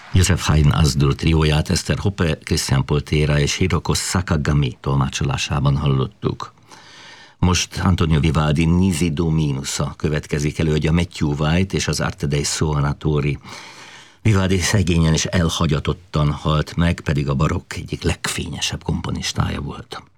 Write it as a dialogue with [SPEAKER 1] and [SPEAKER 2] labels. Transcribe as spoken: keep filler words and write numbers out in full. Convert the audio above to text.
[SPEAKER 1] Joseph Haydn Az-Dur trióját Eszter Hoppe, Christian Poltéra és Hiroko Sakagami tolmácsolásában hallottuk. Most Antonio Vivaldi Nisi do Minusa következik elő, hogy a Matthew White és az Arte dei Suonatori. Vivaldi szegényen és elhagyatottan halt meg, pedig a barokk egyik legfényesebb komponistája volt.